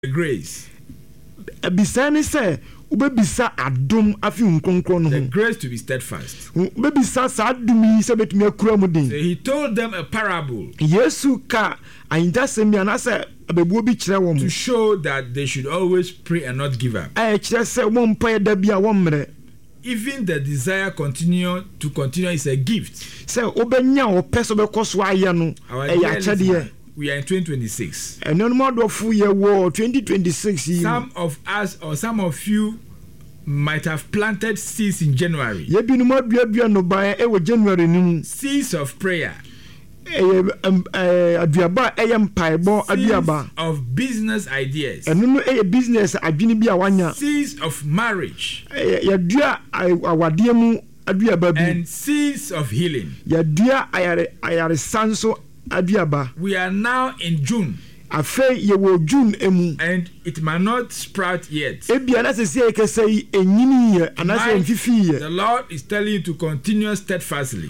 grace. Bisani say ubebisa adom afi nkonkron no. The grace to be steadfast. Ubebisa sa adumi se betumi akura mu din. So he told them a parable. Yesu ka ayindasem ya na say abebuo bi kire wo mu. To show that they should always pray and not give up. Kire say wo mpa da bia wo mre. Even the desire continue is a gift. Say obenya wo pese be koso aye no ya chede. We are in 2026. And no more of 2026. Some of us or some of you might have planted seeds in January. Seeds of prayer. Seeds of business ideas. Seeds of marriage. And seeds of healing. We are now in June. And it might not sprout yet. The Lord is telling you to continue steadfastly.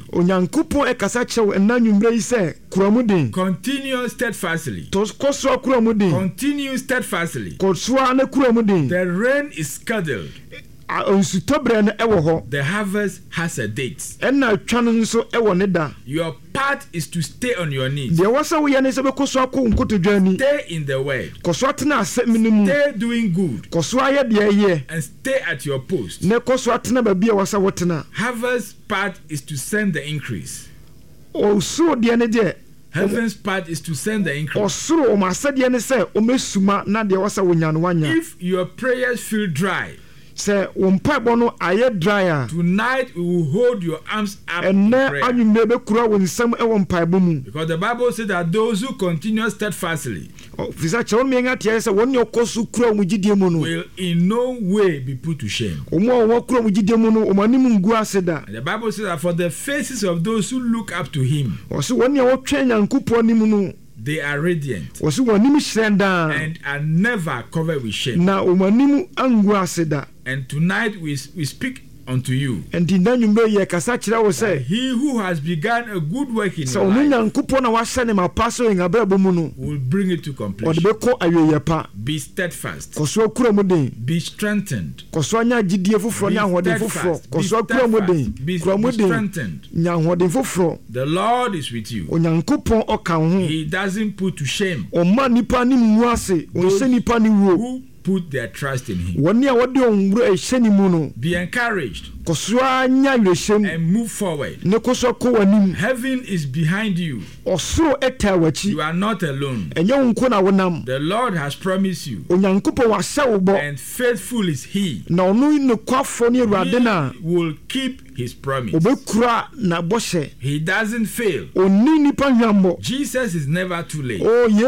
Continue steadfastly. Continue steadfastly. The rain is scheduled. The harvest has a date. Your part is to stay on your knees. Stay in the word. Stay doing good. And stay at your post. Harvest part is to send the increase. Heaven's part is to send the increase. If your prayers feel dry, tonight we will hold your arms up in prayer. Because the Bible says that those who continue steadfastly will in no way be put to shame. And the Bible says that for the faces of those who look up to him, they are radiant and are never covered with shame. And tonight we speak unto you. And he who has begun a good work in your life will bring it to completion. Be steadfast. Be strengthened. Be strengthened. The Lord is with you. He doesn't put to shame those who put their trust in him. Be encouraged and move forward. Heaven is behind you. You are not alone. The Lord has promised you, and faithful is he. He will keep his promise. He doesn't fail. Jesus is never too late. He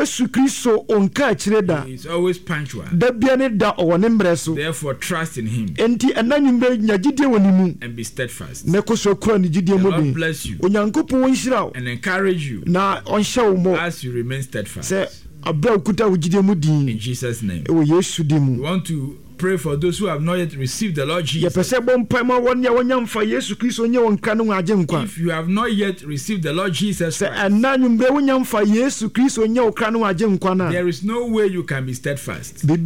is always punctual. Therefore trust in him and be steadfast. The Lord bless you and encourage you as you remain steadfast. In Jesus' name. We want to pray for those who have not yet received the Lord Jesus. If you have not yet received the Lord Jesus Christ, there is no way you can be steadfast. You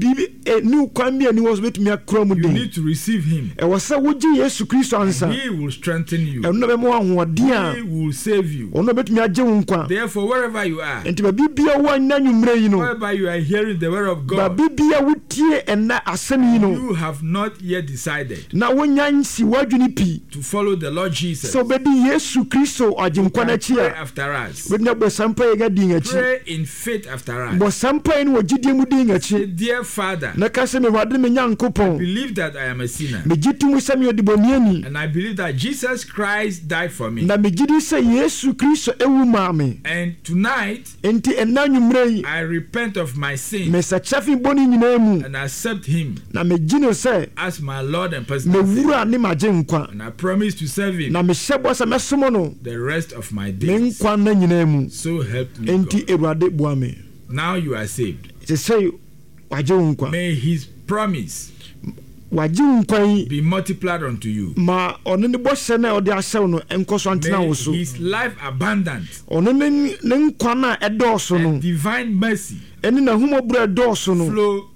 need to receive him. He will strengthen you. He will save you. Therefore, wherever you are, wherever you are hearing the word of God, you have not yet decided to follow the Lord Jesus. Pray after us. Pray in faith after us. Say, dear Father, I believe that I am a sinner, and I believe that Jesus Christ died for me. And tonight I repent of my sin and accept him as my Lord and personal Savior. And I promise to serve him the rest of my days. So help me God. Now you are saved. May his promise wagye nkwan be multiplied unto you. Ma ono ne bɔhyɛ na ɔde ahyɛw no enkoso antena wo so. His life abundant. Ono ne nkwa na ɛdɔɔso no. Divine mercy. Ɛne na humobra ɛdɔɔso no. Flow